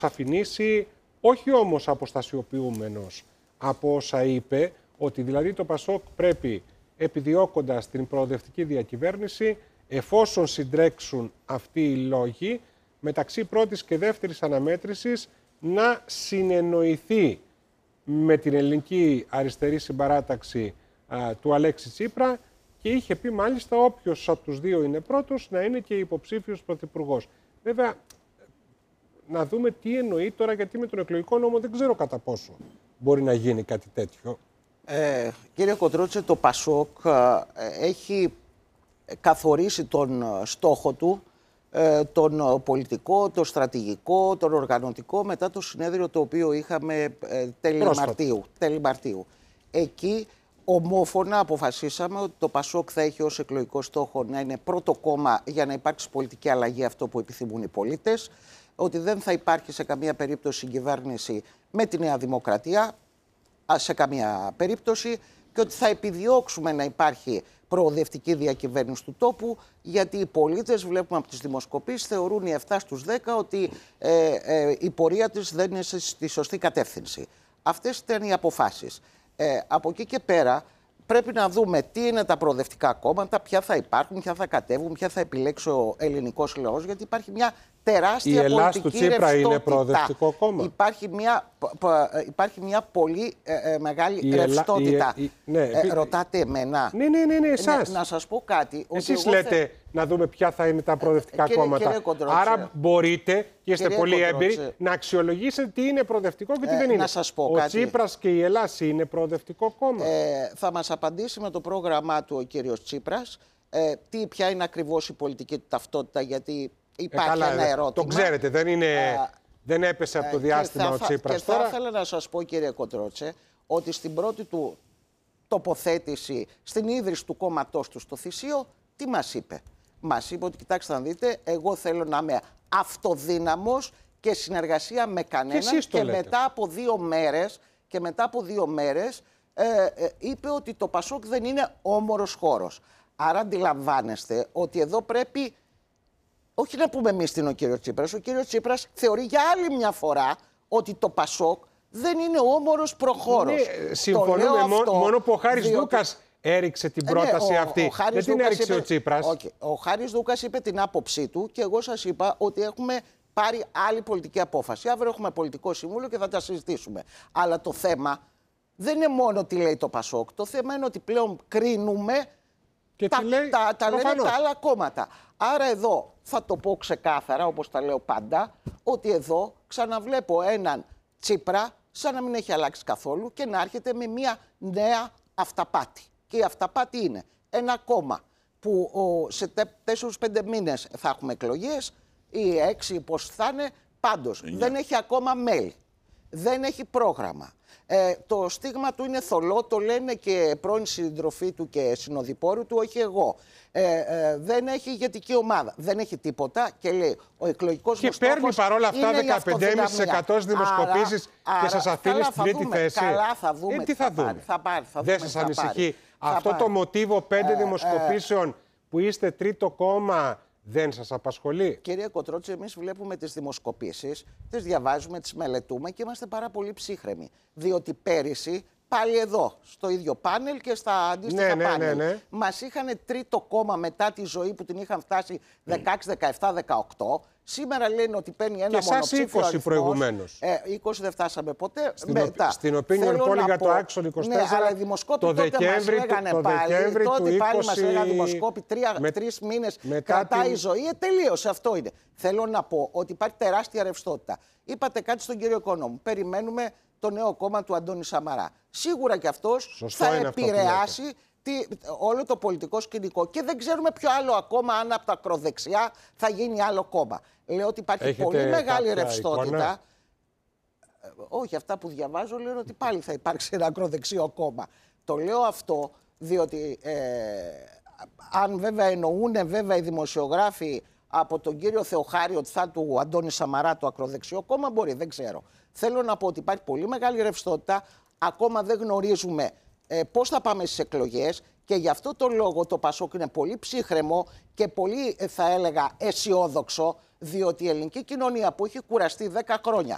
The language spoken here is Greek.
αφηνήσει, όχι όμως αποστασιοποιούμενος από όσα είπε, ότι δηλαδή το ΠΑΣΟΚ πρέπει, επιδιώκοντας την προοδευτική διακυβέρνηση, εφόσον συντρέξουν αυτοί οι λόγοι, μεταξύ πρώτης και δεύτερης αναμέτρησης να συνεννοηθεί με την ελληνική αριστερή συμπαράταξη του Αλέξη Τσίπρα, και είχε πει μάλιστα όποιος από τους δύο είναι πρώτος να είναι και υποψήφιος πρωθυπουργός. Βέβαια, να δούμε τι εννοεί τώρα, γιατί με τον εκλογικό νόμο δεν ξέρω κατά πόσο μπορεί να γίνει κάτι τέτοιο. Κύριε Κοντρότσε, το ΠΑΣΟΚ έχει καθορίσει τον στόχο του, τον πολιτικό, τον στρατηγικό, τον οργανωτικό, μετά το συνέδριο το οποίο είχαμε τέλη Μαρτίου. Εκεί ομόφωνα αποφασίσαμε ότι το ΠΑΣΟΚ θα έχει ως εκλογικό στόχο να είναι πρώτο κόμμα για να υπάρξει πολιτική αλλαγή, αυτό που επιθυμούν οι πολίτες, ότι δεν θα υπάρχει σε καμία περίπτωση συγκυβέρνηση με τη Νέα Δημοκρατία, σε καμία περίπτωση, και ότι θα επιδιώξουμε να υπάρχει προοδευτική διακυβέρνηση του τόπου, γιατί οι πολίτες, βλέπουμε από τις δημοσκοπήσεις, θεωρούν οι 7 στους 10 ότι η πορεία της δεν είναι στη σωστή κατεύθυνση. Αυτές ήταν οι αποφάσεις. Από εκεί και πέρα πρέπει να δούμε τι είναι τα προοδευτικά κόμματα, ποια θα υπάρχουν, ποια θα κατέβουν, ποια θα επιλέξει ο ελληνικός λαός, γιατί υπάρχει μια τεράστια πολιτική ρευστότητα. Η Ελλάς του Τσίπρα είναι προοδευτικό κόμμα. Υπάρχει μια πολύ μεγάλη ρευστότητα. Ρωτάτε εμένα. Ναι, εσάς. Να σας πω κάτι. Εσείς λέτε να δούμε ποια θα είναι τα προοδευτικά κόμματα. Άρα μπορείτε, και είστε πολύ έμπειροι, να αξιολογήσετε τι είναι προοδευτικό και τι δεν είναι. Να σας πω ο κάτι. Τσίπρας και η Ελλάς είναι προοδευτικό κόμμα. Θα μας απαντήσει με το πρόγραμμά του ο κύριος Τσίπρας. Ποια είναι ακριβώς η πολιτική του ταυτότητα, γιατί υπάρχει ένα ερώτημα. Το ξέρετε, δεν έπεσε από το διάστημα ο Τσίπρας τώρα. Και θα ήθελα να σας πω, κύριε Κοντρότσε, ότι στην πρώτη του τοποθέτηση, στην ίδρυση του κόμματός του στο Θησίο, τι μας είπε? Μας είπε ότι, κοιτάξτε να δείτε, εγώ θέλω να είμαι αυτοδύναμος και συνεργασία με κανέναν, και μετά από 2 μέρες είπε ότι το ΠΑΣΟΚ δεν είναι όμορος χώρος. Άρα αντιλαμβάνεστε ότι εδώ πρέπει, όχι να πούμε εμείς τι είναι ο κύριος Τσίπρας, ο κύριος Τσίπρας θεωρεί για άλλη μια φορά ότι το ΠΑΣΟΚ δεν είναι όμορος προχώρος. Ναι, συμφωνούμε, μόνο που ο Χάρης Δούκας έριξε την πρόταση αυτή. Δεν την έριξε ο Τσίπρας. Ο Χάρης Δούκας είπε την άποψή του και εγώ σας είπα ότι έχουμε πάρει άλλη πολιτική απόφαση. Αύριο έχουμε πολιτικό συμβούλιο και θα τα συζητήσουμε. Αλλά το θέμα δεν είναι μόνο τι λέει το ΠΑΣΟΚ. Το θέμα είναι ότι πλέον κρίνουμε και τα λένε τα άλλα κόμματα. Άρα εδώ θα το πω ξεκάθαρα, όπως τα λέω πάντα, ότι εδώ ξαναβλέπω έναν Τσίπρα σαν να μην έχει αλλάξει καθόλου και να έρχεται με μια νέα αυταπάτη. Και η αυταπάτη είναι ένα κόμμα που σε 4-5 μήνες θα έχουμε εκλογές, ή 6 πώς θα είναι, πάντως δεν έχει ακόμα μέλη, δεν έχει πρόγραμμα. Το στίγμα του είναι θολό, το λένε και πρώην συντροφοί του και συνοδοιπόρου του, όχι εγώ. Δεν έχει ηγετική ομάδα, δεν έχει τίποτα και λέει ο εκλογικός μου στόχος. Και παίρνει παρόλα αυτά 15,5% δημοσκοπήσεις και σας αφήνει στην τρίτη θέση. Καλά, θα δούμε. Τι θα δούμε? Δεν σας ανησυχεί αυτό το μοτίβο 5 δημοσκοπήσεων που είστε τρίτο κόμμα? Δεν σας απασχολεί? Κύριε Κοντρότσε, εμείς βλέπουμε τις δημοσκοπήσεις, τις διαβάζουμε, τις μελετούμε και είμαστε πάρα πολύ ψύχρεμοι. Διότι πέρυσι, πάλι εδώ, στο ίδιο πάνελ και στα αντίστοιχα πάνελ, μας είχαν τρίτο κόμμα μετά τη ζωή που την είχαν φτάσει 16, 17, 18. Σήμερα λένε ότι παίρνει ένα μονοψήφιο αριθμός. 20 προηγουμένως. 20 δεν φτάσαμε ποτέ. Στην opinion poll για το Άξον 24, ναι, αλλά οι δημοσκόποι τότε μας λέγανε πάλι. Τότε πάλι μας λέγανε δημοσκόποι 3 μήνες κρατάει η ζωή. Τελείωσε, αυτό είναι. Θέλω να πω ότι υπάρχει τεράστια ρευστότητα. Είπατε κάτι στον κύριο Οικονόμου. Περιμένουμε το νέο κόμμα του Αντώνη Σαμαρά. Σίγουρα και αυτός θα επηρεάσει όλο το πολιτικό σκηνικό. Και δεν ξέρουμε ποιο άλλο ακόμα, αν από τα ακροδεξιά θα γίνει άλλο κόμμα. Λέω ότι υπάρχει πολύ μεγάλη ρευστότητα. Όχι, αυτά που διαβάζω λένε ότι πάλι θα υπάρξει ένα ακροδεξιό κόμμα. Το λέω αυτό διότι αν βέβαια εννοούν βέβαια οι δημοσιογράφοι από τον κύριο Θεοχάρη ότι θα του Αντώνη Σαμαρά το ακροδεξιό κόμμα, μπορεί, δεν ξέρω. Θέλω να πω ότι υπάρχει πολύ μεγάλη ρευστότητα. Ακόμα δεν γνωρίζουμε πώς θα πάμε στις εκλογές και γι' αυτό το λόγο το ΠΑΣΟΚ είναι πολύ ψύχρεμο και πολύ, θα έλεγα, αισιόδοξο, διότι η ελληνική κοινωνία που έχει κουραστεί 10 χρόνια